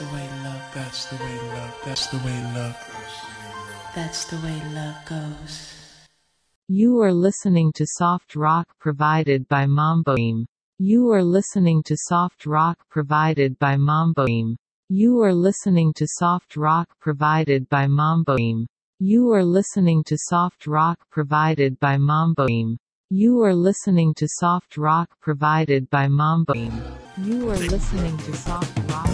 the way love, that's the way love, that's the way love, that's the way love goes. You are listening to soft rock provided by Mamboim. You are listening to soft rock provided by Mamboim. You are listening to soft rock provided by Mamboim. You are listening to soft rock provided by Mamboim. You are listening to soft rock provided by Mamboim. You are listening to soft rock